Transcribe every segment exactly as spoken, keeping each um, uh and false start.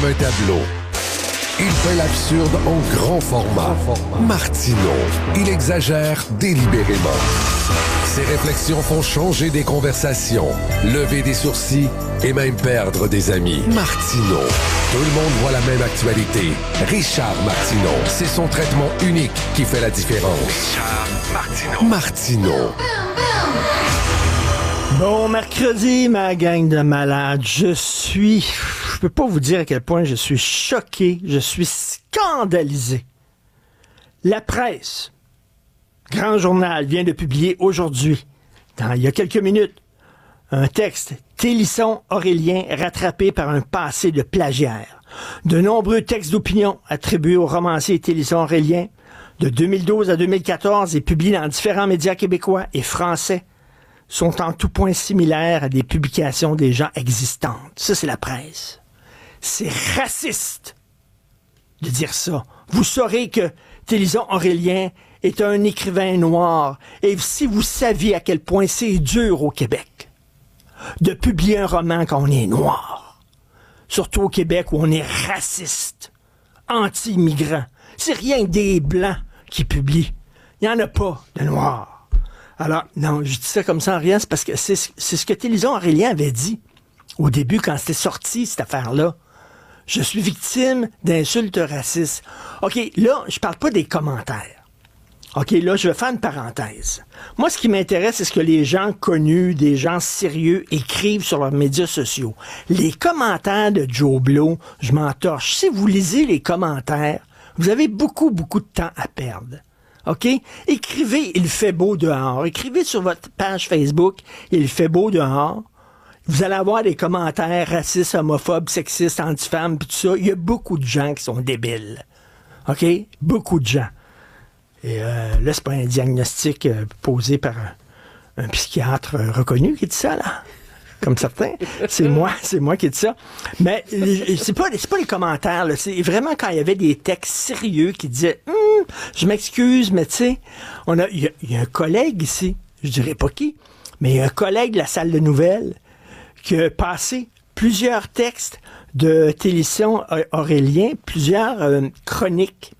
Un tableau. Il fait l'absurde en grand format. Martineau, il exagère délibérément. Ses réflexions font changer des conversations, lever des sourcils et même perdre des amis. Martineau. Tout le monde voit la même actualité. Richard Martineau. C'est son traitement unique qui fait la différence. Richard Martineau. Martineau. Bon mercredi, ma gang de malades. Je suis... Je peux pas vous dire à quel point je suis choqué, je suis scandalisé. La Presse, grand journal, vient de publier aujourd'hui, dans, il y a quelques minutes, un texte « Télisson Aurélien rattrapé par un passé de plagiaire ». De nombreux textes d'opinion attribués au romancier Télisson Aurélien de deux mille douze à deux mille quatorze et publiés dans différents médias québécois et français sont en tout point similaires à des publications déjà existantes. Ça, c'est la Presse. C'est raciste de dire ça. Vous saurez que Télisson Aurélien est un écrivain noir. Et si vous saviez à quel point c'est dur au Québec de publier un roman quand on est noir, surtout au Québec où on est raciste, anti-immigrant, c'est rien que des Blancs qui publient. Il n'y en a pas de noirs. Alors, non, je dis ça comme ça en rien, c'est parce que c'est, c'est ce que Télisson Aurélien avait dit au début quand c'était sorti, cette affaire-là. Je suis victime d'insultes racistes. OK, là, je parle pas des commentaires. OK, là, je vais faire une parenthèse. Moi, ce qui m'intéresse, c'est ce que les gens connus, des gens sérieux, écrivent sur leurs médias sociaux. Les commentaires de Joe Blow, je m'en torche. Si vous lisez les commentaires, vous avez beaucoup, beaucoup de temps à perdre. OK? Écrivez « Il fait beau dehors ». Écrivez sur votre page Facebook « Il fait beau dehors ». Vous allez avoir des commentaires racistes, homophobes, sexistes, anti-femmes, pis tout ça. Il y a beaucoup de gens qui sont débiles. OK? Beaucoup de gens. Et euh, là, c'est pas un diagnostic euh, posé par un, un psychiatre euh, reconnu qui dit ça, là. Comme certains. C'est moi, c'est moi qui dis ça. Mais c'est pas, c'est pas les commentaires, là. C'est vraiment quand il y avait des textes sérieux qui disaient hm, je m'excuse, mais tu sais, on a, il y, y a un collègue ici, je dirais pas qui, mais il y a un collègue de la salle de nouvelles qui a passé plusieurs textes de Télisson Aurélien, plusieurs euh, chroniques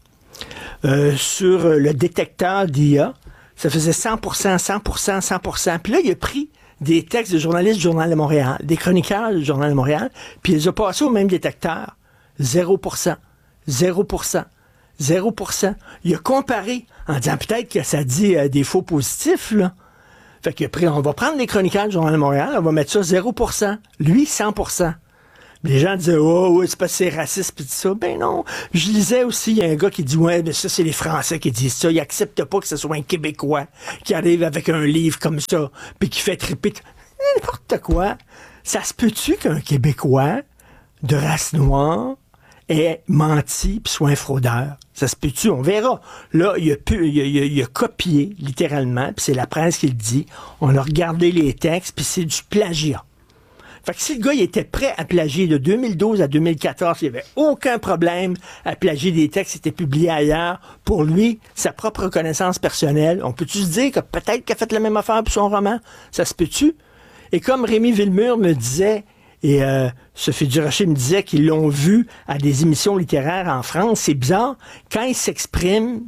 euh, sur le détecteur d'I A. Ça faisait cent pour cent, cent pour cent, cent pour cent. Puis là, il a pris des textes de journalistes du Journal de Montréal, des chroniqueurs du Journal de Montréal, puis il les a passés au même détecteur. zéro pour cent, zéro pour cent, zéro pour cent. Il a comparé en disant peut-être que ça dit euh, des faux positifs, là. Fait que après, on va prendre les chroniqueurs du Journal de Montréal, on va mettre ça zéro pour cent. Lui, cent pour cent. Les gens disaient, oh, oui, c'est parce que c'est raciste, pis tout ça. Ben non. Je lisais aussi, il y a un gars qui dit, ouais, mais ça, c'est les Français qui disent ça. Ils acceptent pas que ce soit un Québécois qui arrive avec un livre comme ça, puis qui fait triper. N'importe quoi. Ça se peut-tu qu'un Québécois de race noire ait menti puis soit un fraudeur? Ça se peut-tu? On verra. Là, il a, pu, il a, il a, il a copié, littéralement, puis c'est la presse qui le dit. On a regardé les textes, puis c'est du plagiat. Fait que si le gars il était prêt à plagier de deux mille douze à deux mille quatorze, il n'y avait aucun problème à plagier des textes qui étaient publiés ailleurs. Pour lui, sa propre connaissance personnelle, on peut-tu se dire que peut-être qu'il a fait la même affaire pour son roman? Ça se peut-tu? Et comme Rémi Villemur me disait, et euh, Sophie Durocher me disait qu'ils l'ont vu à des émissions littéraires en France, c'est bizarre, quand il s'exprime,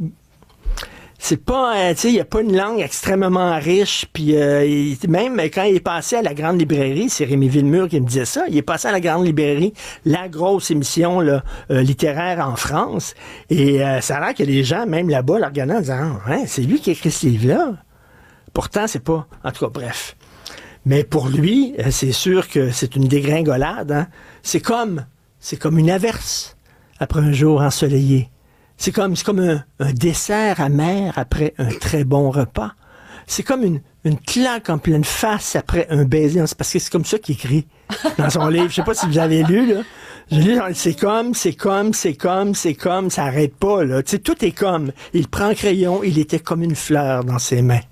c'est pas, euh, tu sais, il n'y a pas une langue extrêmement riche, puis euh, même quand il est passé à la Grande Librairie, c'est Rémi Villemur qui me disait ça, il est passé à la Grande Librairie, la grosse émission là, euh, littéraire en France, et euh, ça a l'air que les gens, même là-bas, le regardant en disant ah, ouais, c'est lui qui a écrit ce livre-là. Pourtant, c'est pas, en tout cas, bref. Mais pour lui, c'est sûr que c'est une dégringolade. Hein? C'est comme, c'est comme une averse après un jour ensoleillé. C'est comme, c'est comme un, un dessert amer après un très bon repas. C'est comme une, une claque en pleine face après un baiser. C'est parce que c'est comme ça qu'il écrit dans son livre. Je sais pas si vous avez lu, là. Je lis, c'est comme, c'est comme, c'est comme, c'est comme, ça arrête pas, là. Tu sais, tout est comme. Il prend un crayon, il était comme une fleur dans ses mains.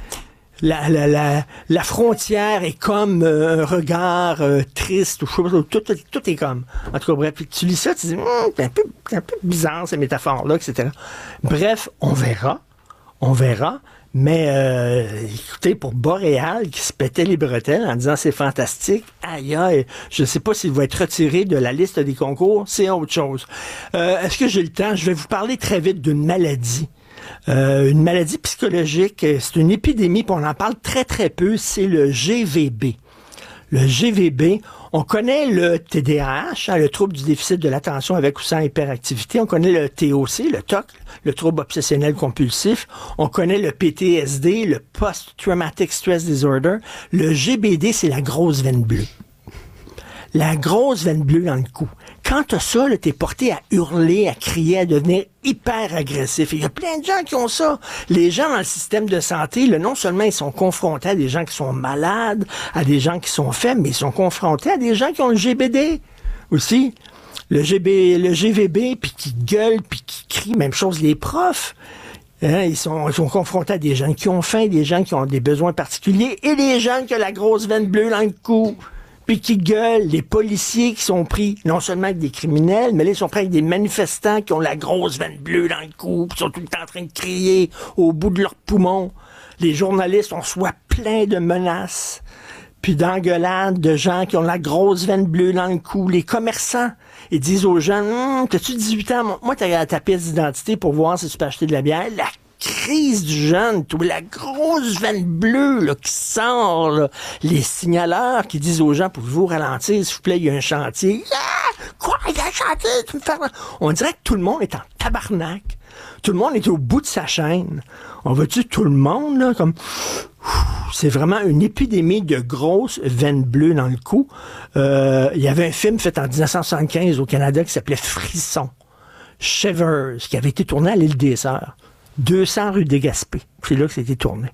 La, la, la, la frontière est comme euh, un regard euh, triste, ou tout, tout, tout est comme. En tout cas, bref, tu lis ça, tu dis, hm, c'est, un peu, c'est un peu bizarre, ces métaphores-là, et cetera. Bref, on verra, on verra, Mais euh, écoutez, pour Boréal, qui se pétait les bretelles en disant c'est fantastique, aïe aïe, je ne sais pas s'il va être retiré de la liste des concours, c'est autre chose. Euh, est-ce que j'ai le temps? Je vais vous parler très vite d'une maladie. Euh, une maladie psychologique, c'est une épidémie, puis on en parle très très peu, c'est le G V B. Le G V B, on connaît le T D A H, hein, le trouble du déficit de l'attention avec ou sans hyperactivité. On connaît le T O C, le T O C, le trouble obsessionnel compulsif. On connaît le P T S D, le Post-Traumatic Stress Disorder. Le G B D, c'est la grosse veine bleue. La grosse veine bleue dans le cou. Quand t'as ça, là, t'es porté à hurler, à crier, à devenir hyper agressif. Il y a plein de gens qui ont ça. Les gens dans le système de santé, là, non seulement ils sont confrontés à des gens qui sont malades, à des gens qui sont faibles, mais ils sont confrontés à des gens qui ont le G B D aussi. Le G B, le G V B, puis qui gueulent, puis qui crient. Même chose, les profs. Hein, ils, sont, ils sont confrontés à des gens qui ont faim, des gens qui ont des besoins particuliers, et des gens qui ont la grosse veine bleue dans le cou. Puis qui gueulent, les policiers qui sont pris, non seulement avec des criminels, mais là, ils sont pris avec des manifestants qui ont la grosse veine bleue dans le cou, qui sont tout le temps en train de crier au bout de leurs poumons. Les journalistes, on reçoit plein de menaces, puis d'engueulades de gens qui ont la grosse veine bleue dans le cou. Les commerçants, ils disent aux gens, hm, t'as-tu dix-huit ans? Moi, t'as ta pièce d'identité pour voir si tu peux acheter de la bière. La crise du jeune, tout, la grosse veine bleue là, qui sort, là. Les signaleurs qui disent aux gens, pouvez-vous ralentir, s'il vous plaît, il y a un chantier. Ah! Quoi, il y a un chantier? Tu me fais... On dirait que tout le monde est en tabarnak. Tout le monde est au bout de sa chaîne. On va-tu tout le monde, là, comme... C'est vraiment une épidémie de grosses veines bleues dans le cou. Euh, il y avait un film fait en dix-neuf cent soixante-quinze au Canada qui s'appelait Frisson. Shivers, qui avait été tourné à l'île des Sœurs. deux cents rue des Gaspé. C'est là que ça a été tourné.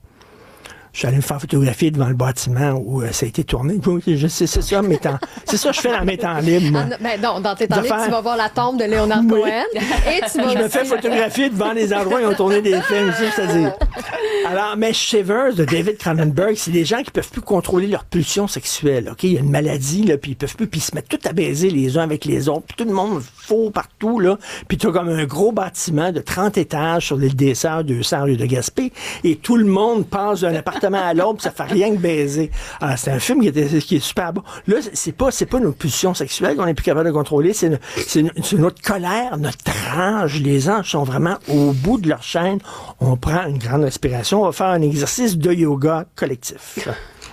Je suis allé me faire photographier devant le bâtiment où euh, ça a été tourné. Je sais, c'est ça, mes temps. C'est ça que je fais dans mes temps libres, moi. Ah, ben non, dans tes temps libres, faire... tu vas voir la tombe de Léonard oui. Cohen. Et tu vas je me fais photographier devant les endroits où ils ont tourné des films, c'est-à-dire. Alors, mais Shivers de David Cronenberg, c'est des gens qui peuvent plus contrôler leur pulsion sexuelle. Ok, il y a une maladie là, puis ils peuvent plus, puis ils se mettent tout à baiser les uns avec les autres, puis tout le monde faux partout là. Puis tu as comme un gros bâtiment de trente étages sur l'île des Sœurs, deux cents rue de Gaspé, et tout le monde passe d'un appartement à l'autre, puis ça fait rien que baiser. Alors, c'est un film qui, était, qui est super bon. Là, c'est pas, c'est pas nos pulsions sexuelles qu'on est plus capable de contrôler, c'est, c'est, c'est notre colère, notre rage. Les anges sont vraiment au bout de leur chaîne. On prend une grande respiration. On va faire un exercice de yoga collectif.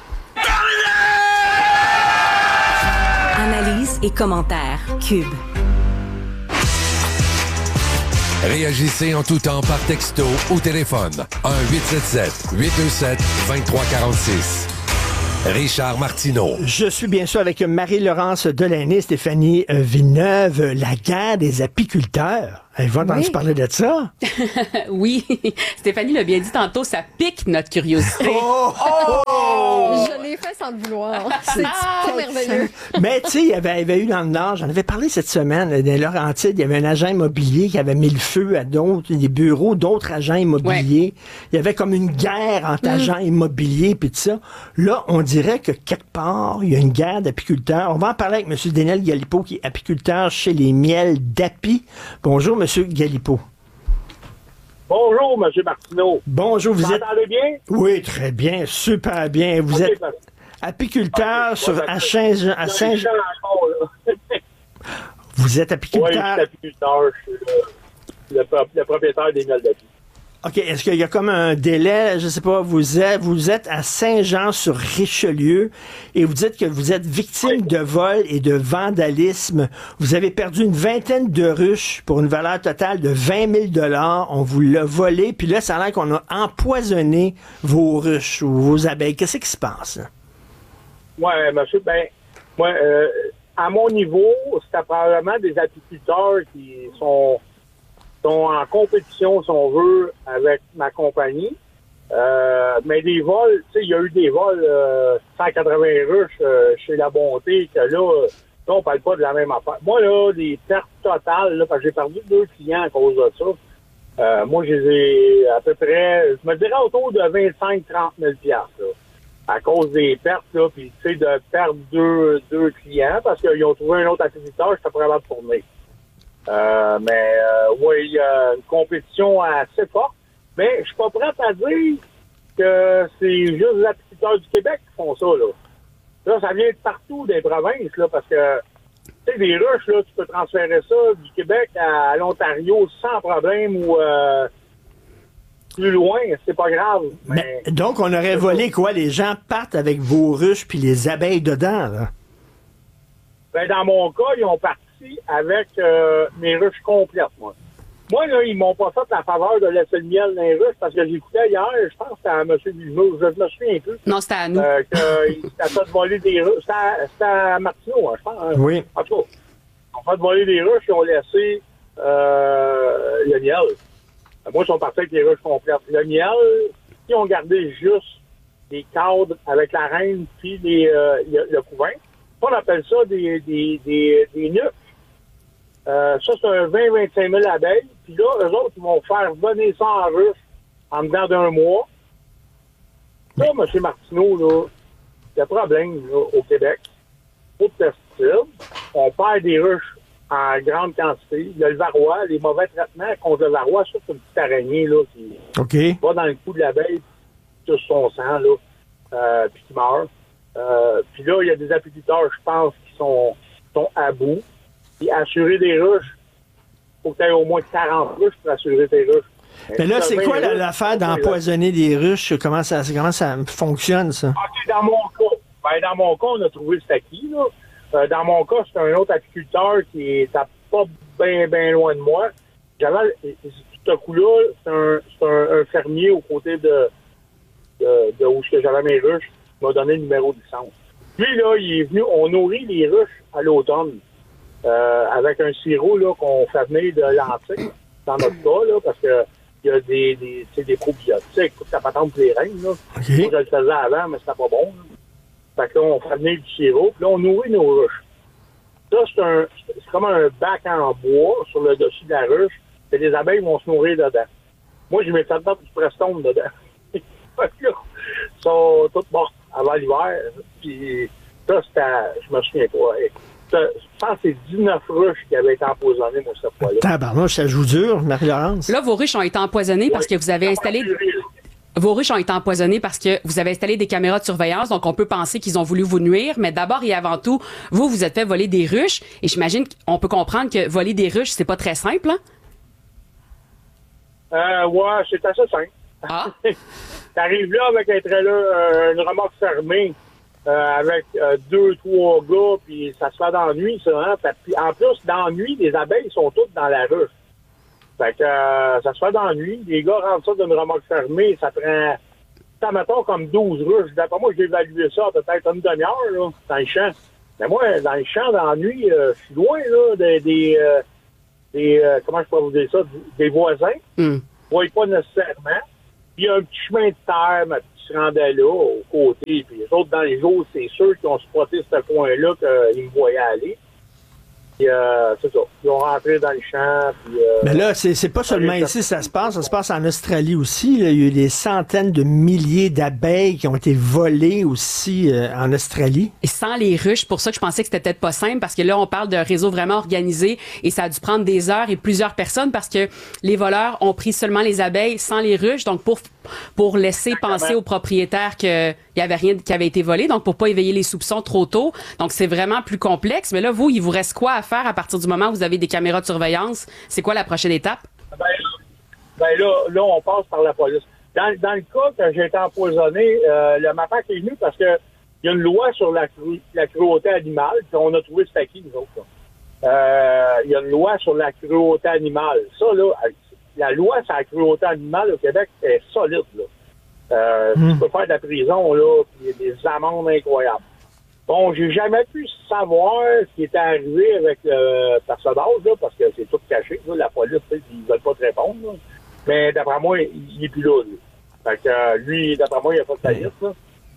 Analyse et commentaires. Cube. Réagissez en tout temps par texto ou téléphone. un huit sept sept huit deux sept deux trois quatre six. Richard Martineau. Je suis bien sûr avec Marie-Laurence Delaunay, Stéphanie Villeneuve, la guerre des apiculteurs. Elle va entendre Oui. parler de ça? Oui, Stéphanie l'a bien dit tantôt, ça pique notre curiosité. Oh, oh, oh! Je l'ai fait sans le vouloir. C'est pas merveilleux. Mais tu sais, il y avait, il y avait eu dans le Nord, j'en avais parlé cette semaine, dans Laurentides, il y avait un agent immobilier qui avait mis le feu à d'autres, des bureaux d'autres agents immobiliers. Ouais. Il y avait comme une guerre entre mm. agents immobiliers puis tout ça. Là, on dirait que quelque part, il y a une guerre d'apiculteurs. On va en parler avec M. Daniel Galipeau, qui est apiculteur chez les Miels d'Api. Bonjour, M. Galipeau. Bonjour, M. Martineau. Bonjour, vous, vous êtes... entendez bien? Oui, très bien, super bien. Vous okay, êtes ben... apiculteur okay, sur bon, à Saint-Jean. À Saint vous êtes apiculteur? Oui, je suis apiculteur. Je suis le, le, le propriétaire des Miels d'Api. OK, est-ce qu'il y a comme un délai, je sais pas, vous êtes, vous êtes à Saint-Jean-sur-Richelieu et vous dites que vous êtes victime de vol et de vandalisme. Vous avez perdu une vingtaine de ruches pour une valeur totale de vingt mille dollars. On vous l'a volé, puis là, ça a l'air qu'on a empoisonné vos ruches ou vos abeilles. Qu'est-ce qui se passe? Oui, monsieur, ben, moi, euh, à mon niveau, c'est probablement des apiculteurs qui sont... sont en compétition, si on veut, avec ma compagnie. Euh, mais des vols, tu sais, il y a eu des vols euh, cent quatre-vingts ruches euh, chez La Bonté, que là, là, on parle pas de la même affaire. Moi, là, des pertes totales, là, parce que j'ai perdu deux clients à cause de ça. Euh, moi, je les ai à peu près, je me dirais autour de vingt-cinq à trente mille dollars, là, à cause des pertes, là, puis tu sais, de perdre deux, deux clients, parce qu'ils ont trouvé un autre apiculteur, j'étais pas capable de tourner. Euh, mais euh, oui, il y a une compétition assez forte. Mais je suis pas prêt à dire que c'est juste les apiculteurs du Québec qui font ça, là. Là, ça vient de partout des provinces, là, parce que, tu sais, des ruches, là, tu peux transférer ça du Québec à, à l'Ontario sans problème ou euh, plus loin, c'est pas grave. Mais... Mais, donc, on aurait volé quoi? Les gens partent avec vos ruches puis les abeilles dedans, là? Ben, dans mon cas, ils ont parti avec euh, mes ruches complètes, moi. Moi, là, ils m'ont pas fait la faveur de laisser le miel dans les ruches parce que j'écoutais hier, je pense que c'était à M. Dujour, je me souviens plus. Non, c'était à nous. Euh, qu'il a fait voler des ruches. C'était à, c'était à Martineau, hein, je pense. Hein. Oui. En tout cas, ils ont fait voler des ruches, ils ont laissé euh, le miel. Moi, ils sont partis avec les ruches complètes. Le miel, ils ont gardé juste des cadres avec la reine puis les, euh, le, le couvain. On appelle ça des, des, des, des nuques. Euh, ça, c'est un vingt à vingt-cinq mille abeilles. Puis là, eux autres, ils vont faire venir ça en ruche en dedans d'un mois. Ça, M. Martineau, là, il y a problème là, au Québec. Trop de pesticides. On perd des ruches en grande quantité. Il y a le varroa, les mauvais traitements contre le varroa, ça, c'est une petite araignée là, qui OK. va dans le cou de l'abeille, sur son sang, là, euh, puis qui meurt. Euh, puis là, il y a des apiculteurs, je pense, qui sont, qui sont à bout. Puis assurer des ruches, il faut que tu aies au moins quarante ruches pour assurer tes ruches. Mais là, c'est quoi la, l'affaire d'empoisonner des ruches? Comment ça, comment ça fonctionne, ça? Okay, dans mon cas, ben, dans mon cas, on a trouvé le staki, là. Euh, dans mon cas, c'est un autre apiculteur qui est à pas bien, bien loin de moi. J'avais, ce coup-là, c'est un, c'est un, un fermier aux côtés de, de, de où j'avais mes ruches. Il m'a donné le numéro de licence. Lui, là, il est venu, on nourrit les ruches à l'automne. Euh, avec un sirop là, qu'on fait venir de l'Antique, dans notre cas, là, parce que il y a des, des, des probiotiques, faut que ça patente pour les reines. Là. Okay. Moi, je le faisais avant, mais c'était pas bon. Là. Fait que là, on fait venir du sirop, puis là, on nourrit nos ruches. Ça, c'est un c'est comme un bac en bois sur le dessus de la ruche, et les abeilles vont se nourrir dedans. Moi, je mets ça dedans du Prestone dedans. Ils sont toutes mortes avant l'hiver. Puis ça, c'était, je me souviens pas. Je pense que c'est dix-neuf ruches qui avaient été empoisonnées, moi, cette fois-là. Tabarnouche, ça joue dur, Marie-Laurence. Là, vos ruches ont été empoisonnées parce que vous avez installé... Vos ruches ont été empoisonnées parce que vous avez installé des caméras de surveillance, donc on peut penser qu'ils ont voulu vous nuire, mais d'abord et avant tout, vous, vous êtes fait voler des ruches, et j'imagine qu'on peut comprendre que voler des ruches, c'est pas très simple, hein? Euh, ouais, c'est assez simple. Ah. T'arrives là avec un trailer, euh, une remorque fermée, euh, avec euh, deux, trois gars, puis ça se fait dans la nuit, ça, hein? Puis en plus, dans la nuit, les abeilles sont toutes dans la ruche. Fait que euh, ça se fait dans la nuit. Les gars rentrent ça d'une remorque fermée, ça prend, ça mettons comme douze ruches. D'après moi, j'ai évalué ça à peut-être une demi-heure, là, dans le champ. Mais moi, dans le champ, dans la nuit, euh, je suis loin, là, des, des, euh, des euh, comment je pourrais vous dire ça, des voisins. Mm. Je voyais pas nécessairement. Puis il y a un petit chemin de terre, ma petite se rendait là, au côté. Puis les autres, dans les jours, c'est sûr qu'ils ont spoté ce coin-là qu'ils me voyaient aller. Puis, euh, c'est ça. Ils ont rentré dans le champ. Puis, euh, Mais là, c'est, c'est pas seulement ici que ça se passe, ça se passe en Australie aussi. Là. Il y a eu des centaines de milliers d'abeilles qui ont été volées aussi euh, en Australie. Et sans les ruches, pour ça que je pensais que c'était peut-être pas simple, parce que là, on parle d'un réseau vraiment organisé et ça a dû prendre des heures et plusieurs personnes parce que les voleurs ont pris seulement les abeilles sans les ruches, donc pour pour laisser penser aux propriétaires qu'il y avait rien qui avait été volé, donc pour pas éveiller les soupçons trop tôt. Donc c'est vraiment plus complexe. Mais là, vous, il vous reste quoi à faire à partir du moment où vous avez des caméras de surveillance? C'est quoi la prochaine étape? Ben, ben là, là, on passe par la police. Dans, dans le cas que j'ai été empoisonné, euh, le MAPAC est venu parce que il y a une loi sur la, cru, la cruauté animale, puis on a trouvé c'était qui, nous autres. Euh, il y a une loi sur la cruauté animale. Ça, là, la loi sur la cruauté animale au Québec est solide, là. Euh, mmh. Tu peux faire de la prison, là, puis il y a des amendes incroyables. Bon, j'ai jamais pu savoir ce qui était arrivé avec le personnage, là, parce que c'est tout caché, là. La police, ils veulent pas te répondre, là. Mais d'après moi, il est plus là, lui. Fait que euh, lui, d'après moi, il a pas de faillite, là.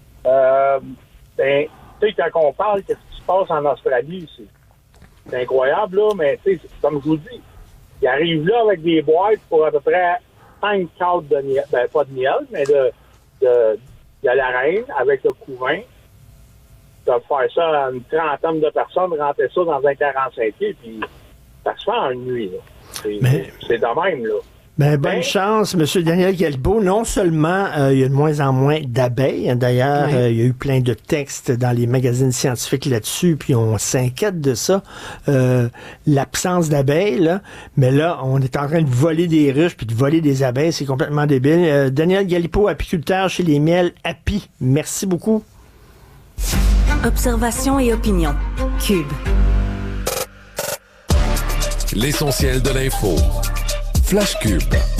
Euh, ben, tu sais, quand on parle, qu'est-ce qui se passe en Australie, c'est, c'est incroyable, là, mais tu sais, comme je vous dis, ils arrivent là avec des boîtes pour à peu près cinq cadres de miel, ben pas de miel, mais de, de, de la reine avec le couvain. Ils peuvent faire ça à une trentaine de personnes, rentrer ça dans un quarante-cinq pieds, puis ça se fait en une nuit, là. C'est, mais... c'est de même, là. Ben, bonne Ben- chance, M. Daniel Guilbeault. Non seulement euh, il y a de moins en moins d'abeilles, d'ailleurs, Ouais. euh, il y a eu plein de textes dans les magazines scientifiques là-dessus, puis on s'inquiète de ça, euh, l'absence d'abeilles, là. Mais là, on est en train de voler des ruches puis de voler des abeilles, c'est complètement débile. Euh, Daniel Guilbeault, apiculteur chez les miels Api, merci beaucoup. Observation et opinion. Cube. L'essentiel de l'info. Flash Cube.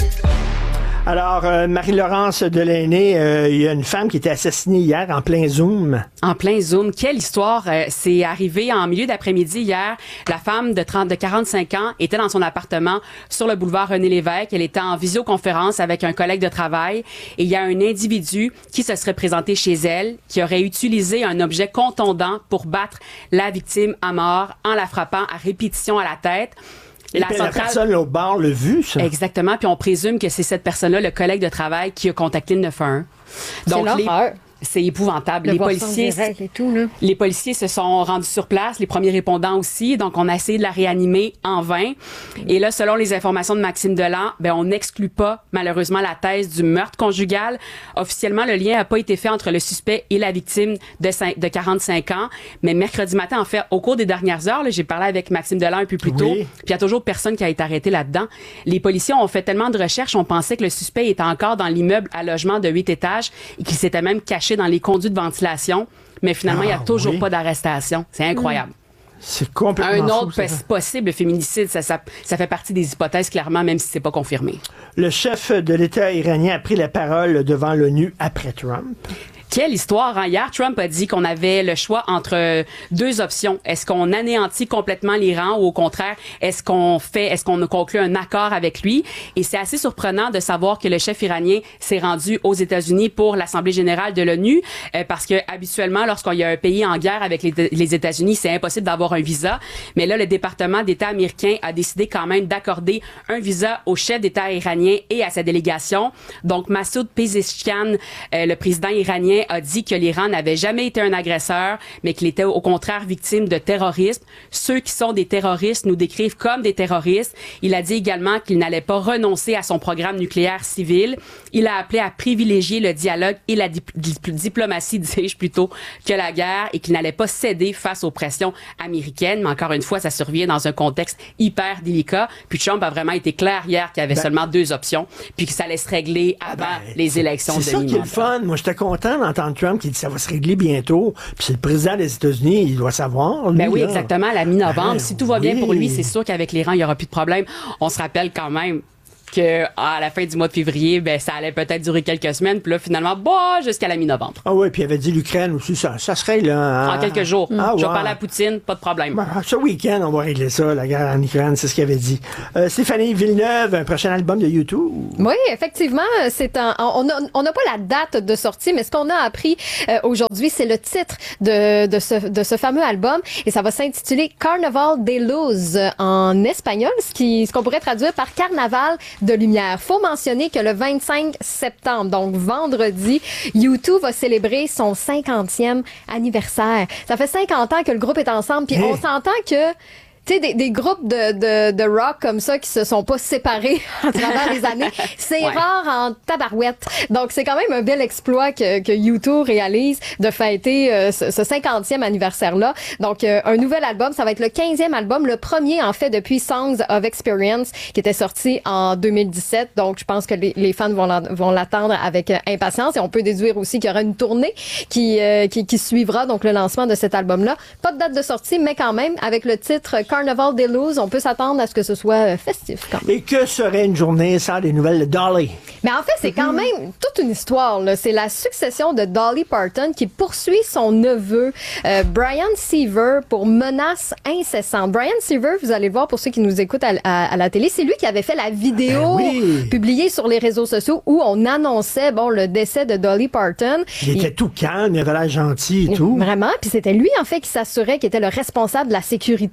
Alors, euh, Marie-Laurence Delaney, euh, il y a une femme qui était assassinée hier en plein Zoom. En plein Zoom. Quelle histoire. Euh, c'est arrivé en milieu d'après-midi hier. La femme de trente, de quarante-cinq ans était dans son appartement sur le boulevard René-Lévesque. Elle était en visioconférence avec un collègue de travail et il y a un individu qui se serait présenté chez elle, qui aurait utilisé un objet contondant pour battre la victime à mort en la frappant à répétition à la tête. Et la, la personne au bar l'a vu, ça. Exactement. Puis on présume que c'est cette personne-là, le collègue de travail, qui a contacté le neuf un un. Donc, c'est les... l'horreur. C'est épouvantable. Le Les voir ça en policiers, direct et tout, là. les policiers se sont rendus sur place, les premiers répondants aussi. Donc, on a essayé de la réanimer en vain. Et là, selon les informations de Maxime Delan, ben, on n'exclut pas, malheureusement, la thèse du meurtre conjugal. Officiellement, le lien n'a pas été fait entre le suspect et la victime de, cinq, de quarante-cinq ans. Mais mercredi matin, en fait, au cours des dernières heures, là, j'ai parlé avec Maxime Delan un peu plus tôt. Oui. Puis il y a toujours personne qui a été arrêté là-dedans. Les policiers ont fait tellement de recherches, on pensait que le suspect était encore dans l'immeuble à logement de huit étages et qu'il s'était même caché dans les conduits de ventilation. Mais finalement, il Ah, n'y a toujours oui. pas d'arrestation. C'est incroyable. C'est complètement Un fou, autre ça. pos- possible féminicide, ça, ça, ça fait partie des hypothèses, clairement, même si c'est pas confirmé. Le chef de l'État iranien a pris la parole devant l'ONU après Trump. Quelle histoire, hein? Hier, Trump a dit qu'on avait le choix entre euh, deux options. Est-ce qu'on anéantit complètement l'Iran ou au contraire, est-ce qu'on fait, est-ce qu'on conclut un accord avec lui? Et c'est assez surprenant de savoir que le chef iranien s'est rendu aux États-Unis pour l'Assemblée générale de l'ONU, euh, parce que habituellement, lorsqu'il y a un pays en guerre avec les, les États-Unis, c'est impossible d'avoir un visa. Mais là, le département d'État américain a décidé quand même d'accorder un visa au chef d'État iranien et à sa délégation. Donc, Massoud Pezeshkian, euh, le président iranien, a dit que l'Iran n'avait jamais été un agresseur, mais qu'il était au contraire victime de terrorisme. Ceux qui sont des terroristes nous décrivent comme des terroristes. Il a dit également qu'il n'allait pas renoncer à son programme nucléaire civil. Il a appelé à privilégier le dialogue et la dip- dip- diplomatie, dis-je plutôt, que la guerre et qu'il n'allait pas céder face aux pressions américaines. Mais encore une fois, ça survient dans un contexte hyper délicat. Puis Trump a vraiment été clair hier qu'il y avait Ben, seulement deux options, puis que ça allait se régler avant Ben, les élections de C'est ça qui est le mi-mandat. fun. Moi, j'étais content d'entendre Trump qui dit ça va se régler bientôt. Puis c'est le président des États-Unis, il doit savoir. Lui, Ben oui, là. exactement, à la mi-novembre. Ben si tout va bien oui. pour lui, c'est sûr qu'avec l'Iran, il n'y aura plus de problème. On se rappelle quand même que à la fin du mois de février, ben ça allait peut-être durer quelques semaines, puis là finalement, bah, jusqu'à la mi-novembre. Ah oui, puis il avait dit l'Ukraine aussi, ça, ça serait là. En quelques jours. Ah, Je vais ouais. parler à Poutine, pas de problème. Ben, ce week-end, on va régler ça, la guerre en Ukraine, c'est ce qu'il avait dit. Euh, Stéphanie Villeneuve, un prochain album de YouTube. Oui, effectivement, c'est un, on n'a on n'a pas la date de sortie, mais ce qu'on a appris euh, aujourd'hui, c'est le titre de, de, ce, de ce fameux album, et ça va s'intituler Carnaval de Luz en espagnol, ce qui, ce qu'on pourrait traduire par Carnaval de lumière. Faut mentionner que le vingt-cinq septembre, donc vendredi, U deux va célébrer son cinquantième anniversaire. Ça fait cinquante ans que le groupe est ensemble, puis Hey. on s'entend que tu sais, des, des groupes de, de, de rock comme ça qui se sont pas séparés à travers les années, c'est Ouais. rare en tabarouette. Donc, c'est quand même un bel exploit que, que U deux réalise de fêter euh, ce, ce cinquantième anniversaire-là. Donc, euh, un nouvel album, ça va être le quinzième album, le premier, en fait, depuis Songs of Experience, qui était sorti en deux mille dix-sept. Donc, je pense que les, les fans vont, la- vont l'attendre avec euh, impatience. Et on peut déduire aussi qu'il y aura une tournée qui, euh, qui, qui suivra, donc, le lancement de cet album-là. Pas de date de sortie, mais quand même, avec le titre Carnaval de Luz, on peut s'attendre à ce que ce soit euh, festif quand même. Et que serait une journée sans des nouvelles de Dolly? Mais en fait, c'est quand même toute une histoire, là. C'est la succession de Dolly Parton qui poursuit son neveu, euh, Brian Seaver, pour menaces incessantes. Brian Seaver, vous allez le voir pour ceux qui nous écoutent à, à- à la télé, c'est lui qui avait fait la vidéo Ben oui. publiée sur les réseaux sociaux où on annonçait, bon, le décès de Dolly Parton. Il était tout calme, il avait l'air gentil et tout. Vraiment. Puis c'était lui, en fait, qui s'assurait qu'il était le responsable de la sécurité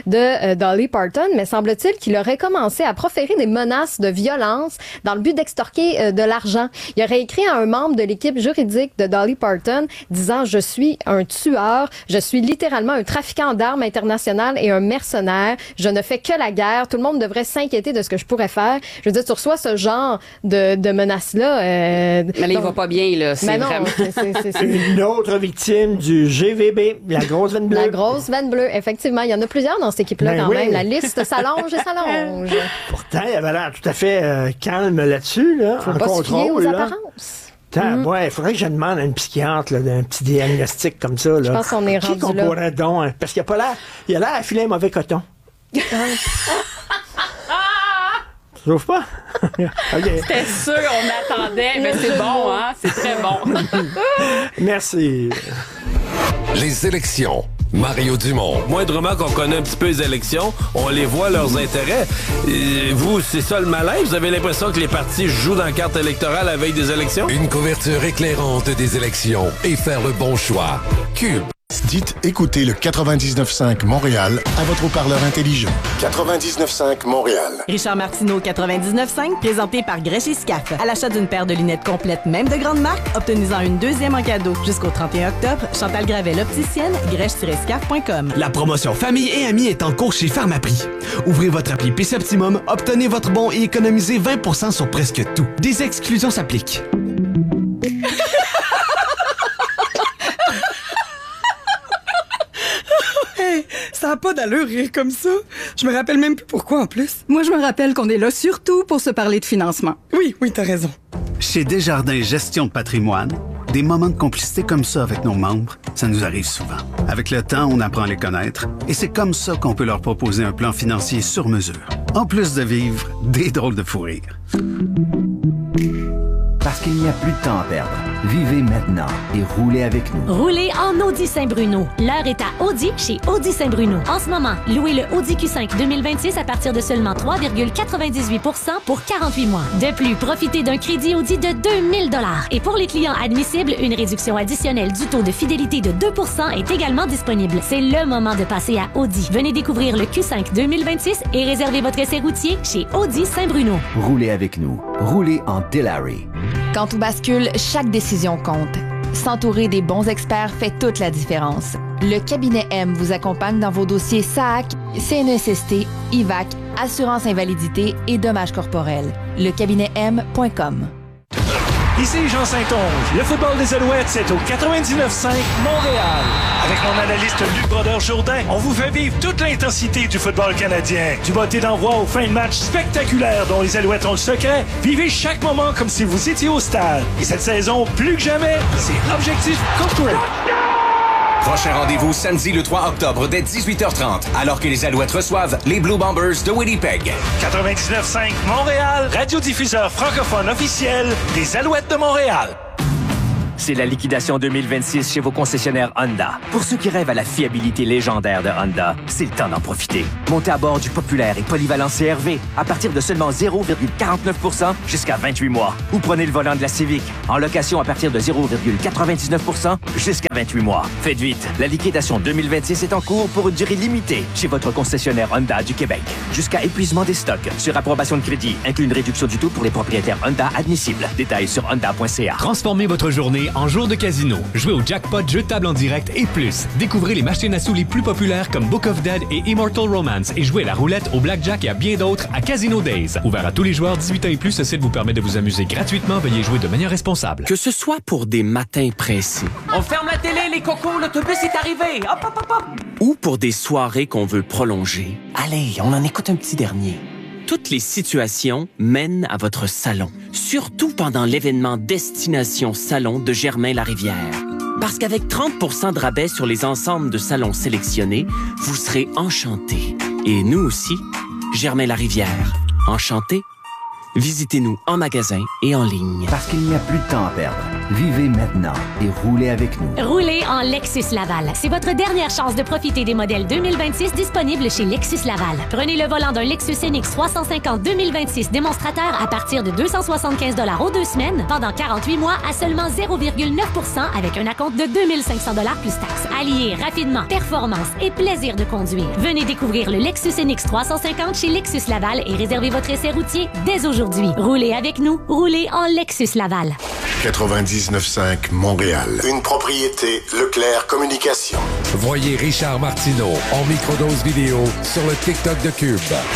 de euh, Dolly Parton, mais semble-t-il qu'il aurait commencé à proférer des menaces de violence dans le but d'extorquer euh, de l'argent. Il aurait écrit à un membre de l'équipe juridique de Dolly Parton disant « Je suis un tueur, je suis littéralement un trafiquant d'armes international et un mercenaire, je ne fais que la guerre, tout le monde devrait s'inquiéter de ce que je pourrais faire. » Je veux dire, tu reçois ce genre de, de menaces-là. Euh, mais là, donc, il va pas bien, là. C'est mais non, vraiment... c'est, c'est, c'est, c'est... Une autre victime du G V B, la grosse veine bleue. La grosse veine bleue, effectivement. Il y en a plusieurs dans cette équipe-là, ben quand oui. même. La liste s'allonge et s'allonge. Pourtant, il avait l'air tout à fait euh, calme là-dessus, là, Faut en pas se fier contrôle. aux là. apparences. Mm. Ouais, il faudrait que je demande à une psychiatre là, d'un petit diagnostic comme ça. Là. Je pense qu'on est Qui rendu qu'on là. pourrait donc, hein? Parce qu'il a pas l'air, il a l'air à filer un mauvais coton. Tu trouves pas? OK. C'était sûr, on attendait, mais c'est bon, hein? C'est très bon. Merci. Les élections. Mario Dumont. Moindrement qu'on connaît un petit peu les élections, on les voit leurs intérêts. Et vous, c'est ça le malin? Vous avez l'impression que les partis jouent dans la carte électorale la veille des élections? Une couverture éclairante des élections et faire le bon choix. Cube. Dites écoutez le quatre-vingt-dix-neuf cinq Montréal à votre haut-parleur intelligent. quatre-vingt-dix-neuf cinq Montréal. Richard Martineau, quatre-vingt-dix-neuf cinq, présenté par Grèche et Scaf. À l'achat d'une paire de lunettes complètes, même de grande marque, obtenez-en une deuxième en cadeau. Jusqu'au trente et un octobre, Chantal Gravel, opticienne, grèche tiret scaf point com. La promotion Famille et Amis est en cours chez Pharmaprix. Ouvrez votre appli P C Optimum, obtenez votre bon et économisez vingt pour cent sur presque tout. Des exclusions s'appliquent. Ça n'a pas d'allure rire comme ça. Je me rappelle même plus pourquoi en plus. Moi, je me rappelle qu'on est là surtout pour se parler de financement. Oui, oui, t'as raison. Chez Desjardins Gestion de patrimoine, des moments de complicité comme ça avec nos membres, ça nous arrive souvent. Avec le temps, on apprend à les connaître et c'est comme ça qu'on peut leur proposer un plan financier sur mesure. En plus de vivre des drôles de fou rire. Parce qu'il n'y a plus de temps à perdre. Vivez maintenant et roulez avec nous. Roulez en Audi Saint-Bruno. L'heure est à Audi chez Audi Saint-Bruno. En ce moment, louez le Audi Q cinq deux mille vingt-six à partir de seulement trois virgule quatre-vingt-dix-huit pour cent pour quarante-huit mois. De plus, profitez d'un crédit Audi de deux mille dollars. Et pour les clients admissibles, une réduction additionnelle du taux de fidélité de deux pour cent est également disponible. C'est le moment de passer à Audi. Venez découvrir le Q cinq deux mille vingt-six et réservez votre essai routier chez Audi Saint-Bruno. Roulez avec nous. Roulez en Delary. Quand tout bascule, chaque décision compte. S'entourer des bons experts fait toute la différence. Le cabinet M vous accompagne dans vos dossiers S A C, C N E S S T, I V A C, assurance invalidité et dommages corporels. Le cabinet M point com. Ici Jean Saint-Onge. Le football des Alouettes, c'est au quatre-vingt-dix-neuf cinq Montréal. Avec mon analyste Luc Brodeur-Jourdain, on vous fait vivre toute l'intensité du football canadien. Du botté d'envoi aux fins de match spectaculaires dont les Alouettes ont le secret, vivez chaque moment comme si vous étiez au stade. Et cette saison, plus que jamais, c'est Objectif Coupe. Prochain rendez-vous samedi le trois octobre dès dix-huit heures trente, alors que les Alouettes reçoivent les Blue Bombers de Winnipeg. quatre-vingt-dix-neuf cinq Montréal, radiodiffuseur francophone officiel des Alouettes de Montréal. C'est la liquidation deux mille vingt-six chez vos concessionnaires Honda. Pour ceux qui rêvent à la fiabilité légendaire de Honda, c'est le temps d'en profiter. Montez à bord du populaire et polyvalent C R V à partir de seulement zéro virgule quarante-neuf pour cent jusqu'à vingt-huit mois. Ou prenez le volant de la Civic en location à partir de zéro virgule quatre-vingt-dix-neuf pour cent jusqu'à vingt-huit mois. Faites vite, la liquidation deux mille vingt-six est en cours pour une durée limitée chez votre concessionnaire Honda du Québec. Jusqu'à épuisement des stocks. Sur approbation de crédit, inclut une réduction du taux pour les propriétaires Honda admissibles. Détails sur honda point c a. Transformez votre journée en jour de casino. Jouez au jackpot, jeu de table en direct et plus. Découvrez les machines à sous les plus populaires comme Book of Dead et Immortal Romance et jouez à la roulette, au blackjack et à bien d'autres à Casino Days. Ouvert à tous les joueurs dix-huit ans et plus, ce site vous permet de vous amuser gratuitement. Veuillez jouer de manière responsable. Que ce soit pour des matins précis. On ferme la télé, les cocos, l'autobus est arrivé. Hop, hop, hop, hop. Ou pour des soirées qu'on veut prolonger. Allez, on en écoute un petit dernier. Toutes les situations mènent à votre salon. Surtout pendant l'événement Destination Salon de Germain-Larivière. Parce qu'avec trente pour cent de rabais sur les ensembles de salons sélectionnés, vous serez enchantés. Et nous aussi, Germain-Larivière. Enchantés? Visitez-nous en magasin et en ligne. Parce qu'il n'y a plus de temps à perdre. Vivez maintenant et roulez avec nous. Roulez en Lexus Laval. C'est votre dernière chance de profiter des modèles deux mille vingt-six disponibles chez Lexus Laval. Prenez le volant d'un Lexus N X trois cent cinquante deux mille vingt-six démonstrateur à partir de deux cent soixante-quinze dollars aux deux semaines pendant quarante-huit mois à seulement zéro virgule neuf pour cent avec un acompte de deux mille cinq cents dollars plus taxes. Alliez rapidement performance et plaisir de conduire. Venez découvrir le Lexus N X trois cent cinquante chez Lexus Laval et réservez votre essai routier dès aujourd'hui. Roulez avec nous, roulez en Lexus Laval. quatre-vingt-dix-neuf cinq Montréal. Une propriété Leclerc Communications. Voyez Richard Martineau en microdose vidéo sur le TikTok de Cube.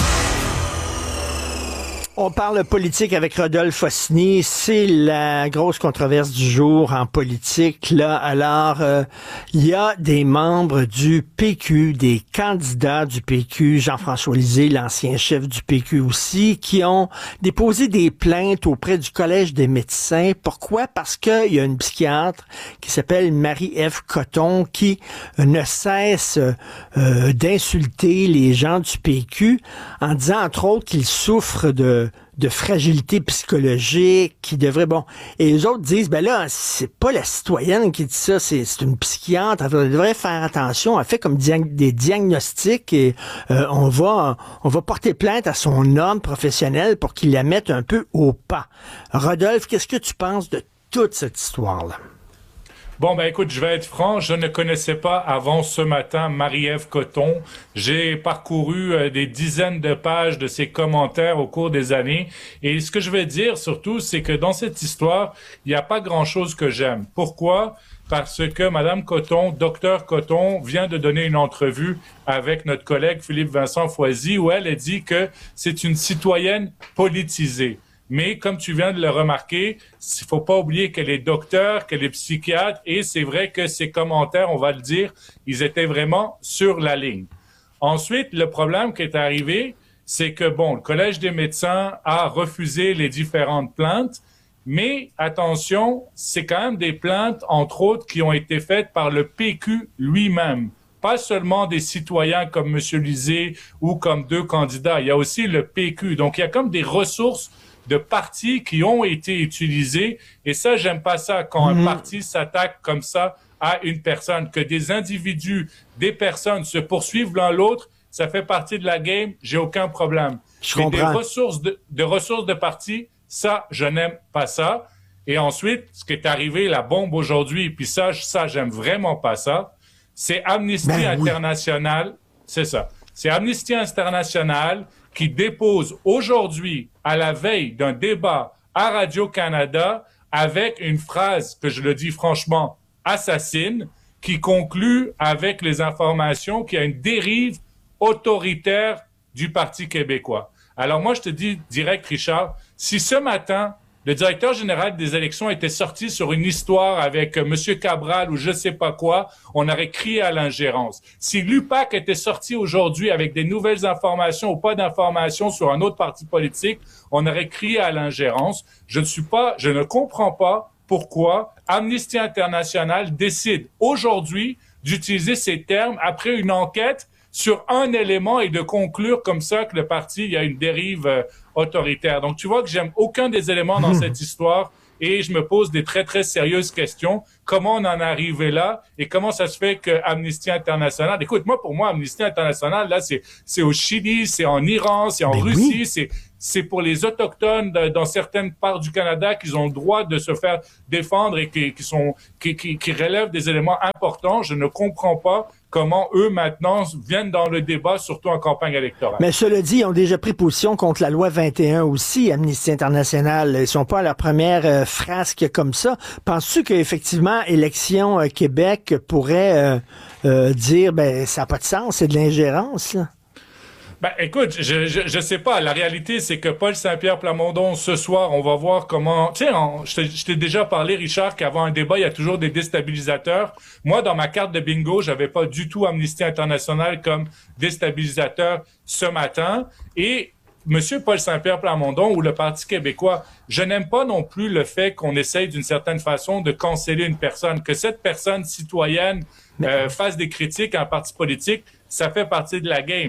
On parle politique avec Rodolphe Fosny. C'est la grosse controverse du jour en politique. Là, alors, euh, il y a des membres du P Q, des candidats du P Q, Jean-François Lisée, l'ancien chef du P Q aussi, qui ont déposé des plaintes auprès du Collège des médecins. Pourquoi? Parce qu'il y a une psychiatre qui s'appelle Marie-Ève Coton qui ne cesse euh, d'insulter les gens du P Q en disant, entre autres, qu'ils souffrent de de fragilité psychologique, qui devrait, bon, et les autres disent, ben là, c'est pas la citoyenne qui dit ça, c'est, c'est une psychiatre, elle devrait faire attention, elle fait comme dia- des diagnostics et euh, on va on va porter plainte à son homme professionnel pour qu'il la mette un peu au pas. Rodolphe, qu'est-ce que tu penses de toute cette histoire-là? Bon, ben écoute, je vais être franc, je ne connaissais pas avant ce matin Marie-Ève Coton. J'ai parcouru euh, des dizaines de pages de ses commentaires au cours des années. Et ce que je vais dire surtout, c'est que dans cette histoire, il n'y a pas grand-chose que j'aime. Pourquoi? Parce que Madame Coton, Docteur Coton, vient de donner une entrevue avec notre collègue Philippe-Vincent Foisy où elle a dit que c'est une citoyenne politisée. Mais comme tu viens de le remarquer, il faut pas oublier qu'elle est docteur, qu'elle est psychiatre, et c'est vrai que ses commentaires, on va le dire, ils étaient vraiment sur la ligne. Ensuite, le problème qui est arrivé, c'est que, bon, le Collège des médecins a refusé les différentes plaintes, mais attention, c'est quand même des plaintes, entre autres, qui ont été faites par le P Q lui-même. Pas seulement des citoyens comme M. Lisée ou comme deux candidats, il y a aussi le P Q. Donc, il y a comme des ressources de partis qui ont été utilisés. Et ça, j'aime pas ça quand mmh. un parti s'attaque comme ça à une personne. Que des individus, des personnes se poursuivent l'un l'autre, ça fait partie de la game, j'ai aucun problème. Je Mais comprends. des ressources de, de ressources de partis, ça, je n'aime pas ça. Et ensuite, ce qui est arrivé, la bombe aujourd'hui, puis ça, ça, j'aime vraiment pas ça, c'est Amnesty Ben oui. International, c'est ça. C'est Amnesty International qui dépose aujourd'hui, à la veille d'un débat à Radio-Canada, avec une phrase, que je le dis franchement, assassine, qui conclut avec les informations qu'il y a une dérive autoritaire du Parti québécois. Alors moi, je te dis direct, Richard, si ce matin, le directeur général des élections était sorti sur une histoire avec M. Cabral ou je sais pas quoi, on aurait crié à l'ingérence. Si l'U P A C était sorti aujourd'hui avec des nouvelles informations ou pas d'informations sur un autre parti politique, on aurait crié à l'ingérence. Je ne suis pas, je ne comprends pas pourquoi Amnesty International décide aujourd'hui d'utiliser ces termes après une enquête sur un élément et de conclure comme ça que le parti, il y a une dérive euh, autoritaire. Donc, tu vois que j'aime aucun des éléments dans cette histoire et je me pose des très, très sérieuses questions. Comment on en est arrivé là et comment ça se fait que Amnesty International... Écoute, moi, pour moi, Amnesty International, là, c'est, c'est au Chili, c'est en Iran, c'est en Mais Russie, oui. c'est... c'est pour les Autochtones de, dans certaines parts du Canada qu'ils ont le droit de se faire défendre et qui, qui, sont, qui, qui, qui relèvent des éléments importants. Je ne comprends pas comment eux, maintenant, viennent dans le débat, surtout en campagne électorale. Mais cela dit, ils ont déjà pris position contre la loi vingt et un aussi, Amnesty International. Ils sont pas à leur première euh, frasque comme ça. Penses-tu qu'effectivement, Élections euh, Québec pourrait euh, euh, dire, ben, ça n'a pas de sens, c'est de l'ingérence, là? Ben, écoute, je, je, je sais pas. La réalité, c'est que Paul Saint-Pierre Plamondon, ce soir, on va voir comment... Tu sais, je t'ai, je t'ai déjà parlé, Richard, qu'avant un débat, il y a toujours des déstabilisateurs. Moi, dans ma carte de bingo, j'avais pas du tout Amnesty International comme déstabilisateur ce matin. Et Monsieur Paul Saint-Pierre Plamondon ou le Parti québécois, je n'aime pas non plus le fait qu'on essaye d'une certaine façon de canceller une personne, que cette personne citoyenne euh, fasse des critiques à un parti politique, ça fait partie de la game.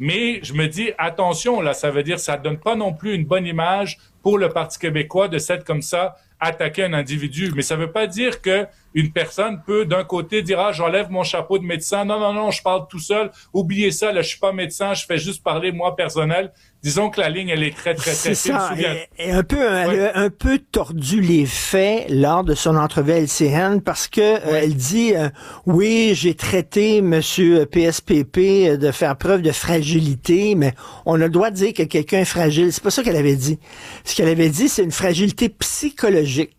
Mais je me dis, attention, là, ça veut dire, ça donne pas non plus une bonne image pour le Parti québécois de s'être comme ça attaquer un individu. Mais ça veut pas dire que une personne peut d'un côté dire ah j'enlève mon chapeau de médecin, non non non je parle tout seul, oubliez ça là je suis pas médecin, je fais juste parler moi personnel. Disons que la ligne elle est très très très fine. C'est ça, et, et un peu ouais. elle a un peu tordu les faits lors de son entrevue à L C N parce que ouais. euh, elle dit euh, oui j'ai traité Monsieur P S P P de faire preuve de fragilité, mais on a le droit de dire que quelqu'un est fragile. C'est pas ça qu'elle avait dit. Ce qu'elle avait dit c'est une fragilité psychologique.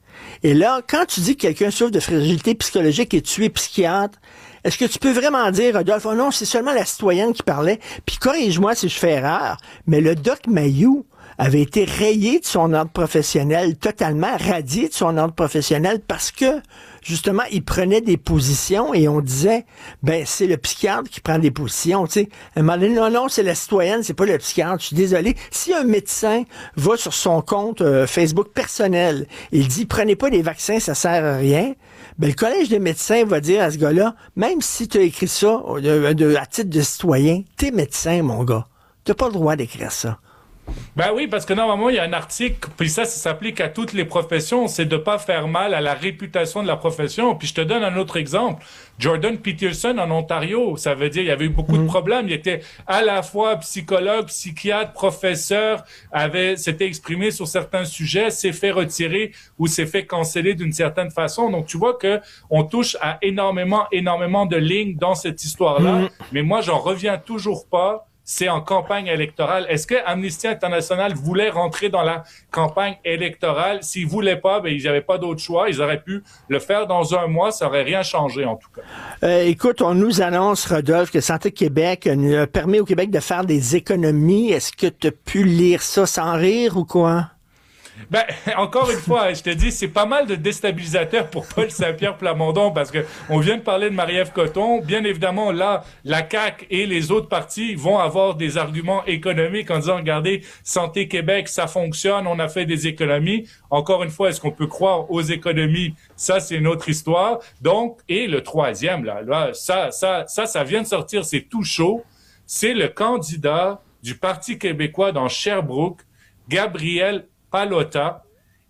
Et là, quand tu dis que quelqu'un souffre de fragilité psychologique et tu es psychiatre, est-ce que tu peux vraiment dire, Rodolphe, oh non, c'est seulement la citoyenne qui parlait, puis corrige-moi si je fais erreur, mais le doc Mayou avait été rayé de son ordre professionnel, totalement radié de son ordre professionnel parce que, justement, il prenait des positions et on disait, ben, c'est le psychiatre qui prend des positions, tu sais. À un moment donné, non, non, c'est la citoyenne, c'est pas le psychiatre. Je suis désolé. Si un médecin va sur son compte euh, Facebook personnel, il dit, prenez pas des vaccins, ça sert à rien, ben, le collège des médecins va dire à ce gars-là, même si tu as écrit ça de, de, à titre de citoyen, t'es médecin, mon gars. T'as pas le droit d'écrire ça. Ben oui, parce que normalement, il y a un article, puis ça, ça s'applique à toutes les professions, c'est de pas faire mal à la réputation de la profession. Puis je te donne un autre exemple. Jordan Peterson en Ontario, ça veut dire il y avait eu beaucoup mmh. de problèmes. Il était à la fois psychologue, psychiatre, professeur, avait s'était exprimé sur certains sujets, s'est fait retirer ou s'est fait canceller d'une certaine façon. Donc tu vois que on touche à énormément, énormément de lignes dans cette histoire-là. Mmh. Mais moi, j'en reviens toujours pas. C'est en campagne électorale. Est-ce que Amnesty International voulait rentrer dans la campagne électorale? S'ils voulaient pas, ben, ils n'avaient pas d'autre choix. Ils auraient pu le faire dans un mois. Ça aurait rien changé, en tout cas. Euh, écoute, on nous annonce, Rodolphe, que Santé Québec euh, permet au Québec de faire des économies. Est-ce que tu as pu lire ça sans rire ou quoi? Ben, encore une fois, je te dis, c'est pas mal de déstabilisateur pour Paul Saint-Pierre Plamondon parce que on vient de parler de Marie-Ève Coton. Bien évidemment, là, la C A Q et les autres partis vont avoir des arguments économiques en disant, regardez, Santé Québec, ça fonctionne, on a fait des économies. Encore une fois, est-ce qu'on peut croire aux économies? Ça, c'est une autre histoire. Donc, et le troisième, là, là, ça, ça, ça, ça vient de sortir, c'est tout chaud. C'est le candidat du Parti québécois dans Sherbrooke, Gabriel Pallotta.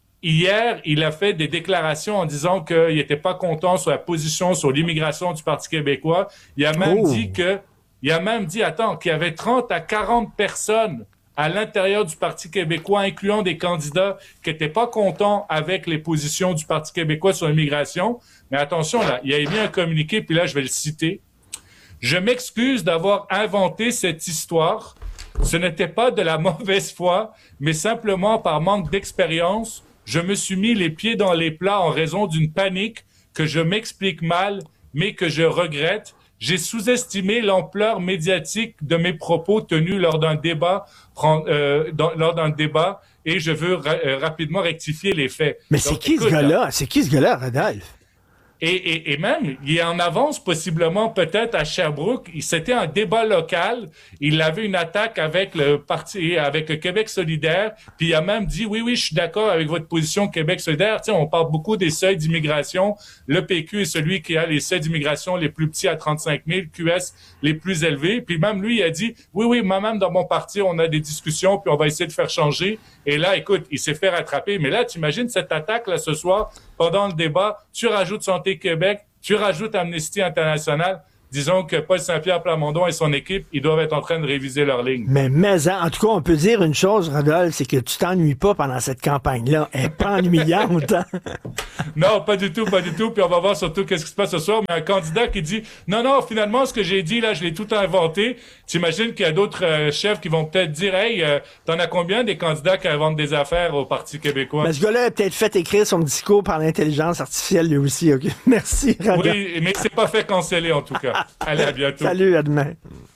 Hier, il a fait des déclarations en disant qu'il n'était pas content sur la position sur l'immigration du Parti québécois. Il a même oh. dit que, il a même dit, attends, qu'il y avait trente à quarante personnes à l'intérieur du Parti québécois, incluant des candidats qui n'étaient pas contents avec les positions du Parti québécois sur l'immigration. Mais attention, là, il a émis un communiqué, puis là, je vais le citer. Je m'excuse d'avoir inventé cette histoire. Ce n'était pas de la mauvaise foi, mais simplement par manque d'expérience. Je me suis mis les pieds dans les plats en raison d'une panique que je m'explique mal, mais que je regrette. J'ai sous-estimé l'ampleur médiatique de mes propos tenus lors d'un débat, euh, dans, lors d'un débat, et je veux ra- euh, rapidement rectifier les faits. Mais Donc, c'est qui écoute, ce gars-là? C'est qui ce gars-là, Rodolphe? Et, et, et même, il en avance possiblement peut-être à Sherbrooke. C'était un débat local. Il avait une attaque avec le parti, avec le Québec solidaire. Puis il a même dit, oui, oui, je suis d'accord avec votre position Québec solidaire. Tu sais, on parle beaucoup des seuils d'immigration. Le P Q est celui qui a les seuils d'immigration les plus petits à trente-cinq mille, Q S les plus élevés. Puis même lui, il a dit, oui, oui, moi-même dans mon parti, on a des discussions, puis on va essayer de faire changer. Et là, écoute, il s'est fait rattraper. Mais là, tu imagines cette attaque là ce soir, pendant le débat, tu rajoutes Santé Québec, tu rajoutes Amnesty International. Disons que Paul Saint-Pierre Plamondon et son équipe, ils doivent être en train de réviser leur ligne. Mais, mais en tout cas, on peut dire une chose, Rodolphe, c'est que tu t'ennuies pas pendant cette campagne-là. Elle est pas ennuyante. Hein? Non, pas du tout, pas du tout. Puis on va voir surtout qu'est-ce qui se passe ce soir. Mais un candidat qui dit, non, non, finalement, ce que j'ai dit, là, je l'ai tout inventé. T'imagines qu'il y a d'autres euh, chefs qui vont peut-être dire, hey, euh, t'en as combien des candidats qui inventent des affaires au Parti québécois? Ben, ce gars-là a peut-être fait écrire son discours par l'intelligence artificielle, lui aussi. OK? Merci, Rodolphe. Oui, mais c'est pas fait canceller, en tout cas. Allez, à bientôt. Salut, à demain.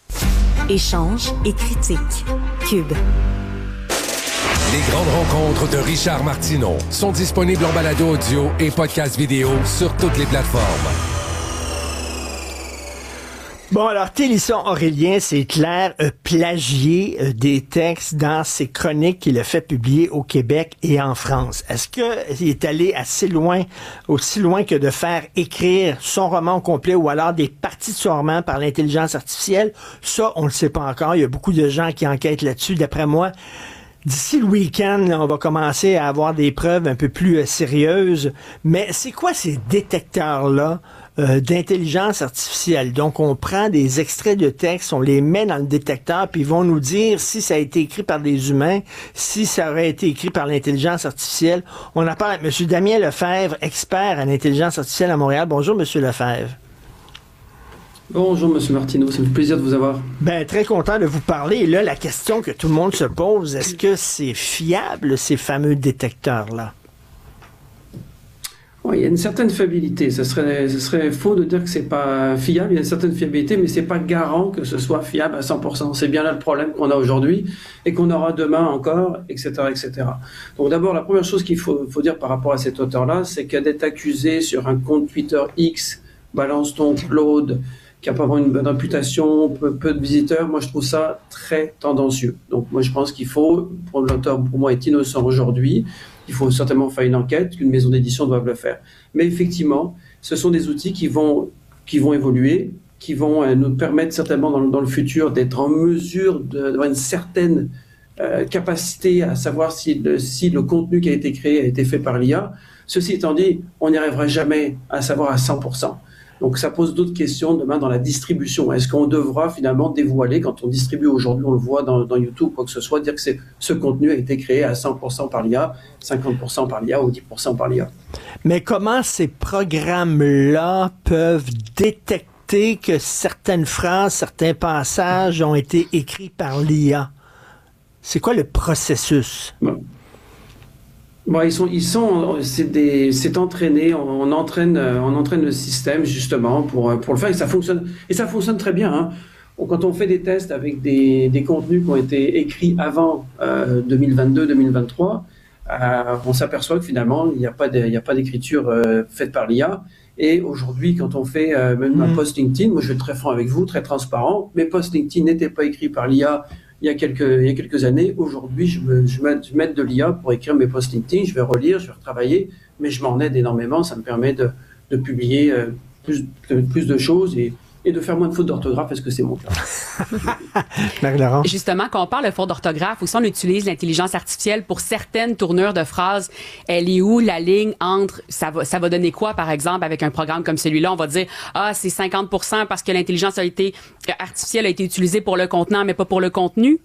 Échange et critique. Cube. Les grandes rencontres de Richard Martineau sont disponibles en balado audio et podcast vidéo sur toutes les plateformes. Bon, alors, Télisson Aurélien, c'est clair, a plagié euh, des textes dans ses chroniques qu'il a fait publier au Québec et en France. Est-ce qu'il est allé assez loin, aussi loin que de faire écrire son roman au complet ou alors des parties de son roman par l'intelligence artificielle? Ça, on ne le sait pas encore. Il y a beaucoup de gens qui enquêtent là-dessus. D'après moi, d'ici le week-end, là, on va commencer à avoir des preuves un peu plus euh, sérieuses. Mais c'est quoi ces détecteurs-là euh, d'intelligence artificielle? Donc, on prend des extraits de texte, on les met dans le détecteur, puis ils vont nous dire si ça a été écrit par des humains, si ça aurait été écrit par l'intelligence artificielle. On en parle avec M. Damien Lefebvre, expert en intelligence artificielle à Montréal. Bonjour, M. Lefebvre. Bonjour, M. Martineau. Ça me fait plaisir de vous avoir. Ben, très content de vous parler. Et là, la question que tout le monde se pose, est-ce que c'est fiable, ces fameux détecteurs-là? Oui, il y a une certaine fiabilité. Ce serait, ce serait faux de dire que c'est pas fiable. Il y a une certaine fiabilité, mais c'est pas garant que ce soit fiable à cent pour cent. C'est bien là le problème qu'on a aujourd'hui et qu'on aura demain encore, et cetera, et cetera. Donc d'abord, la première chose qu'il faut, faut dire par rapport à cet auteur-là, c'est qu'à d'être accusé sur un compte Twitter X, balance ton Claude, qui n'a pas vraiment une bonne réputation, peu, peu de visiteurs, moi je trouve ça très tendancieux. Donc moi je pense qu'il faut, pour l'auteur pour moi est innocent aujourd'hui, il faut certainement faire une enquête, qu'une maison d'édition doive le faire. Mais effectivement, ce sont des outils qui vont, qui vont évoluer, qui vont euh, nous permettre certainement dans, dans le futur d'être en mesure d'avoir une certaine euh, capacité à savoir si le, si le contenu qui a été créé a été fait par l'I A. Ceci étant dit, on n'y arrivera jamais à savoir à cent pour cent. Donc ça pose d'autres questions demain dans la distribution. Est-ce qu'on devra finalement dévoiler, quand on distribue aujourd'hui, on le voit dans, dans YouTube, quoi que ce soit, dire que c'est, ce contenu a été créé à cent pour cent par l'I A, cinquante pour cent par l'I A ou dix pour cent par l'I A. Mais comment ces programmes-là peuvent détecter que certaines phrases, certains passages ont été écrits par l'I A? C'est quoi le processus? Bon. Bon, ils sont, ils sont, c'est des, c'est entraîné, on, on entraîne, on entraîne le système justement pour pour le faire et ça fonctionne et ça fonctionne très bien. Hein. Quand on fait des tests avec des, des contenus qui ont été écrits avant euh, deux mille vingt-deux, deux mille vingt-trois, euh, on s'aperçoit que finalement il n'y a pas de, il y a pas d'écriture euh, faite par l'I A. Et aujourd'hui, quand on fait euh, même mmh. un post LinkedIn, moi je vais être très franc avec vous, très transparent, mes posts LinkedIn n'étaient pas écrits par l'I A. Il y a quelques, il y a quelques années, aujourd'hui, je me, je me je mets de l'I A pour écrire mes posts LinkedIn, je vais relire, je vais retravailler, mais je m'en aide énormément, ça me permet de, de publier euh, plus, de, plus de choses et, et de faire moins de fautes d'orthographe, est-ce que c'est mon cas? Justement, quand on parle de fautes d'orthographe, ou si on utilise l'intelligence artificielle pour certaines tournures de phrases, elle est où la ligne entre, ça va, ça va donner quoi, par exemple, avec un programme comme celui-là? On va dire, ah, c'est cinquante pour cent parce que l'intelligence a été, artificielle a été utilisée pour le contenant, mais pas pour le contenu?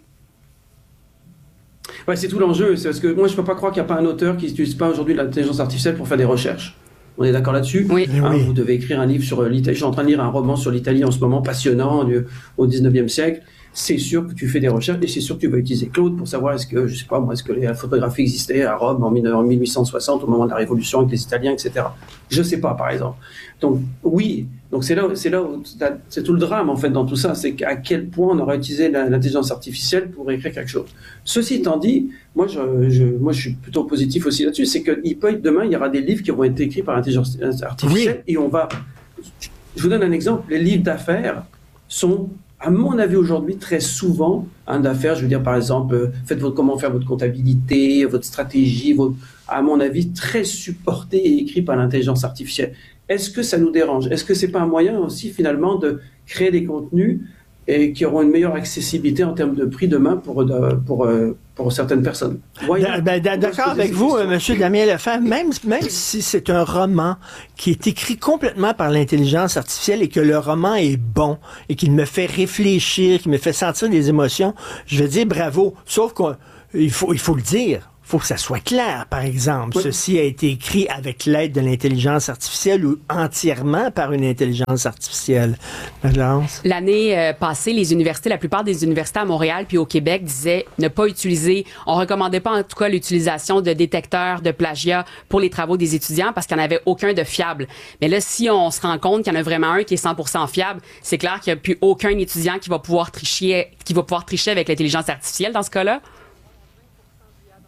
Ouais, c'est tout l'enjeu. C'est parce que moi, je peux pas croire qu'il n'y a pas un auteur qui n'utilise pas aujourd'hui l'intelligence artificielle pour faire des recherches. On est d'accord là-dessus? Oui. Hein, oui. Vous devez écrire un livre sur l'Italie. Je suis en train de lire un roman sur l'Italie en ce moment, passionnant, du, au dix-neuvième siècle. C'est sûr que tu fais des recherches et c'est sûr que tu vas utiliser Claude pour savoir est-ce que, je sais pas moi, est-ce que la photographie existait à Rome en mille huit cent soixante au moment de la Révolution avec les Italiens, et cetera. Je sais pas, par exemple. Donc, oui. Donc, c'est là, c'est là où, c'est tout le drame, en fait, dans tout ça. C'est à quel point on aura utilisé l'intelligence artificielle pour écrire quelque chose. Ceci étant dit, moi, je, je, moi, je suis plutôt positif aussi là-dessus. C'est qu'il peut être demain, il y aura des livres qui auront été écrits par l'intelligence artificielle oui. et on va, je vous donne un exemple. Les livres d'affaires sont, à mon avis aujourd'hui, très souvent, un d'affaires, je veux dire par exemple, euh, faites votre, comment faire votre comptabilité, votre stratégie, votre, à mon avis, très supporté et écrit par l'intelligence artificielle. Est-ce que ça nous dérange? Est-ce que c'est pas un moyen aussi finalement de créer des contenus et qui auront une meilleure accessibilité en termes de prix demain pour, pour, pour certaines personnes? Ben, ben, d'accord avec vous, M. Damien Lefebvre, même, même si c'est un roman qui est écrit complètement par l'intelligence artificielle et que le roman est bon et qu'il me fait réfléchir, qu'il me fait sentir des émotions, je vais dire bravo, sauf qu'il faut, il faut le dire. Il faut que ça soit clair, par exemple. Oui. Ceci a été écrit avec l'aide de l'intelligence artificielle ou entièrement par une intelligence artificielle. Valence? L'année euh, passée, les universités, la plupart des universités à Montréal puis au Québec disaient ne pas utiliser, on recommandait pas en tout cas l'utilisation de détecteurs de plagiat pour les travaux des étudiants parce qu'il n'y en avait aucun de fiable. Mais là, si on se rend compte qu'il y en a vraiment un qui est cent pour cent fiable, c'est clair qu'il n'y a plus aucun étudiant qui va pouvoir tricher, qui va pouvoir tricher avec l'intelligence artificielle dans ce cas-là.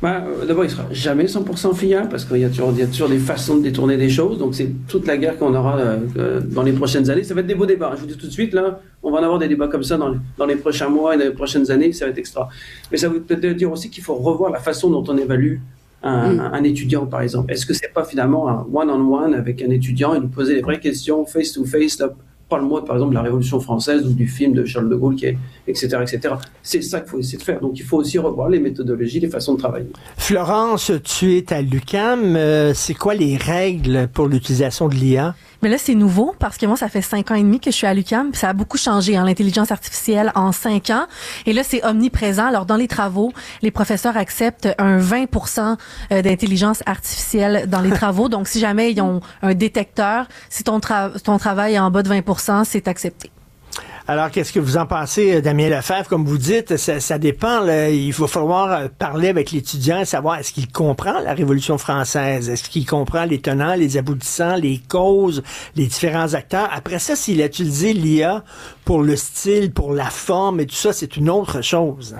Ben, euh, d'abord, il ne sera jamais cent pour cent fiable parce qu'il y a toujours, il y a toujours des façons de détourner des choses. Donc, c'est toute la guerre qu'on aura euh, euh, dans les prochaines années. Ça va être des beaux débats. Je vous dis tout de suite, là, on va en avoir des débats comme ça dans les, dans les prochains mois et dans les prochaines années. Ça va être extra. Mais ça veut peut-être dire aussi qu'il faut revoir la façon dont on évalue un, mm. un, un étudiant, par exemple. Est-ce que c'est pas finalement un one-on-one avec un étudiant et lui poser les vraies questions face-to-face, là, parle-moi, par exemple, de la Révolution française ou du film de Charles de Gaulle, qui est, et cetera, et cetera. C'est ça qu'il faut essayer de faire. Donc, il faut aussi revoir les méthodologies, les façons de travailler. Florence, tu es à l'U Q A M. Euh, c'est quoi les règles pour l'utilisation de l'I A? Mais là, c'est nouveau parce que moi, ça fait cinq ans et demi que je suis à l'U Q A M. Ça a beaucoup changé, hein, l'intelligence artificielle en cinq ans. Et là, c'est omniprésent. Alors, dans les travaux, les professeurs acceptent un vingt pour cent d'intelligence artificielle dans les travaux. Donc, si jamais ils ont un détecteur, si ton, tra- ton travail est en bas de vingt pour cent, c'est accepté. Alors, qu'est-ce que vous en pensez, Damien Lefebvre? Comme vous dites, ça, ça dépend. Là. Il va falloir parler avec l'étudiant et savoir est-ce qu'il comprend la Révolution française? Est-ce qu'il comprend les tenants, les aboutissants, les causes, les différents acteurs? Après ça, s'il a utilisé l'I A pour le style, pour la forme et tout ça, c'est une autre chose.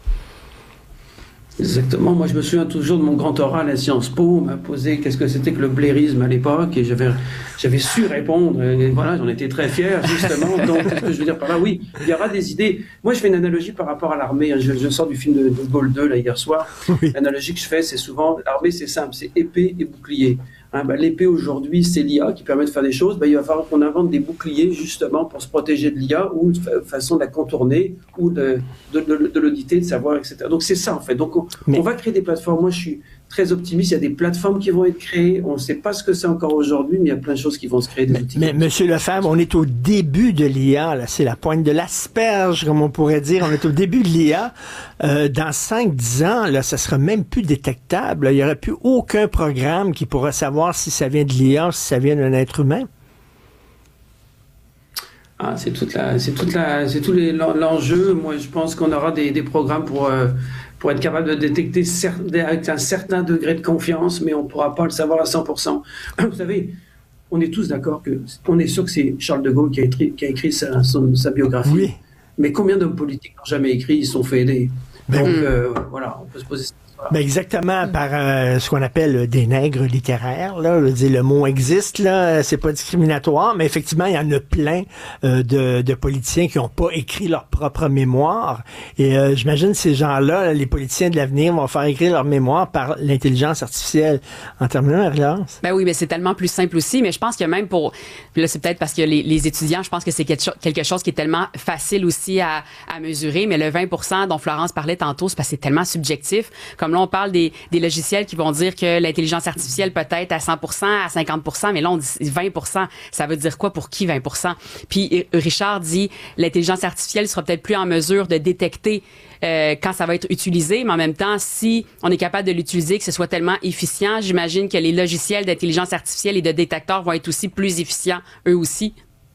Exactement. Moi, je me souviens toujours de mon grand oral à Sciences Po. On m'a posé qu'est-ce que c'était que le blairisme à l'époque et j'avais, j'avais su répondre. Et voilà, j'en étais très fier, justement. Donc, qu'est-ce que je veux dire par là? Oui, il y aura des idées. Moi, je fais une analogie par rapport à l'armée. Je, je sors du film de, de Gaulle deux, là, hier soir. Oui. L'analogie que je fais, c'est souvent, l'armée, c'est simple, c'est épée et bouclier. Hein, ben, l'épée aujourd'hui, c'est l'I A qui permet de faire des choses. Ben, il va falloir qu'on invente des boucliers justement pour se protéger de l'I A ou de fa- façon de la contourner ou de, de, de, de l'auditer, de savoir, et cetera. Donc c'est ça en fait. Donc on, Mais... on va créer des plateformes. Moi, je suis très optimiste. Il y a des plateformes qui vont être créées. On ne sait pas ce que c'est encore aujourd'hui, mais il y a plein de choses qui vont se créer. Des outils. Mais, mais Monsieur Lefebvre, on est au début de l'I A. Là. C'est la pointe de l'asperge, comme on pourrait dire. On est au début de l'I A. Euh, dans cinq dix ans, là, ça sera même plus détectable. Là. Il n'y aurait plus aucun programme qui pourra savoir si ça vient de l'I A, si ça vient d'un être humain. Ah, c'est toute la, c'est toute la, c'est tout les, l'enjeu. Moi, je pense qu'on aura des, des programmes pour euh, pour être capable de détecter cer- avec un certain degré de confiance, mais on ne pourra pas le savoir à cent pour cent. Vous savez, on est tous d'accord que, on est sûr que c'est Charles de Gaulle qui a écrit, qui a écrit sa, son, sa biographie. Oui. Mais combien d'hommes politiques n'ont jamais écrit, ils se sont fait aider. Donc mmh. euh, voilà, on peut se poser. Ben exactement, par euh, ce qu'on appelle des nègres littéraires. Là, je veux dire, le mot existe, là, c'est pas discriminatoire, mais effectivement, il y en a plein euh, de, de politiciens qui n'ont pas écrit leur propre mémoire. Et euh, j'imagine ces gens-là, les politiciens de l'avenir, vont faire écrire leur mémoire par l'intelligence artificielle. En terminant, Marie-Laure? Ben oui, mais c'est tellement plus simple aussi. Mais je pense que même pour... Là, c'est peut-être parce que les, les étudiants, je pense que c'est quelque, cho- quelque chose qui est tellement facile aussi à, à mesurer. Mais le vingt pour cent dont Florence parlait tantôt, c'est parce que c'est tellement subjectif. Comme là, on parle des, des logiciels qui vont dire que l'intelligence artificielle peut être à cent pour cent, à cinquante pour cent, mais là, on dit vingt pour cent. Ça veut dire quoi pour qui, vingt pour cent? Puis Richard dit, l'intelligence artificielle sera peut-être plus en mesure de détecter euh, quand ça va être utilisé, mais en même temps, si on est capable de l'utiliser, que ce soit tellement efficient, j'imagine que les logiciels d'intelligence artificielle et de détecteurs vont être aussi plus efficients, eux aussi.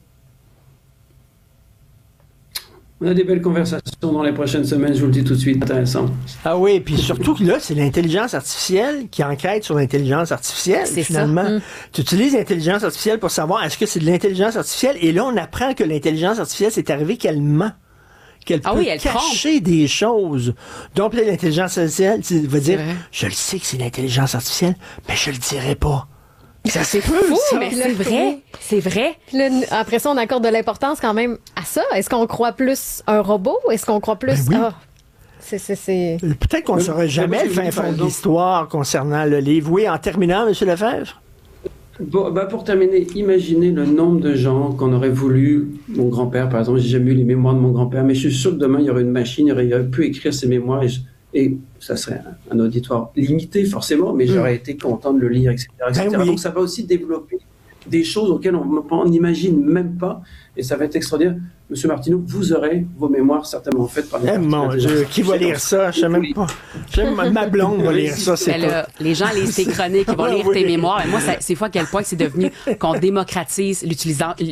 On a des belles conversations dans les prochaines semaines, je vous le dis tout de suite, intéressant. Ah oui, puis surtout que là, c'est l'intelligence artificielle qui enquête sur l'intelligence artificielle, c'est finalement. Ça. Mmh. Tu utilises l'intelligence artificielle pour savoir est-ce que c'est de l'intelligence artificielle, et là, on apprend que l'intelligence artificielle, c'est arrivé qu'elle ment. Qu'elle ah peut oui, elle cacher trompe. Des choses. Donc, là, l'intelligence artificielle va dire, je le sais que c'est l'intelligence artificielle, mais je le dirai pas. Ça, c'est fou, ça. Mais c'est vrai. C'est vrai. Puis là, après ça, on accorde de l'importance quand même à ça. Est-ce qu'on croit plus un robot? Est-ce qu'on croit plus... Ben oui. Ah, c'est, c'est, c'est... Peut-être qu'on ne saura jamais le fin fond de l'histoire concernant le livre. Oui, en terminant, M. Lefebvre? Bon, bah pour terminer, imaginez le nombre de gens qu'on aurait voulu... Mon grand-père, par exemple, j'ai jamais eu les mémoires de mon grand-père, mais je suis sûr que demain, il y aurait une machine, il aurait, il aurait pu écrire ses mémoires et... Je... Et ça serait un, un auditoire limité, forcément, mais j'aurais mmh. été content de le lire, et cetera et cetera. Ben oui. Donc ça va aussi développer des choses auxquelles on n'imagine même pas, et ça va être extraordinaire. Monsieur Martineau, vous aurez vos mémoires certainement faites par les eh mon Dieu, qui va lire ça? Je sais même pas. Ma, ma blonde va lire ça, c'est ben là, les gens lisent tes chroniques, ils vont lire oui. tes mémoires. Et moi, ça, c'est fou à quel point que c'est devenu qu'on démocratise